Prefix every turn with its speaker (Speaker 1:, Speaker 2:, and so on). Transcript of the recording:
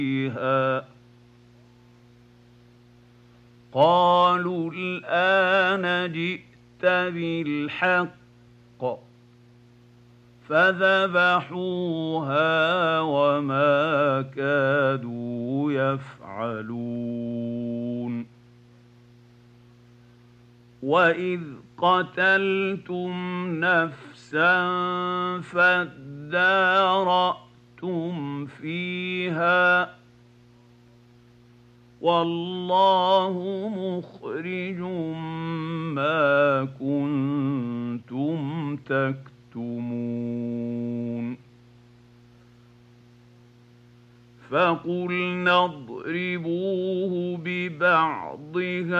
Speaker 1: فيها قالوا الآن جئت بالحق فذبحوها وما كادوا يفعلون وإذ قتلتم نفسا فادارأتم فيها والله مخرج ما كنتم تكتمون فقلنا اضربوه ببعضها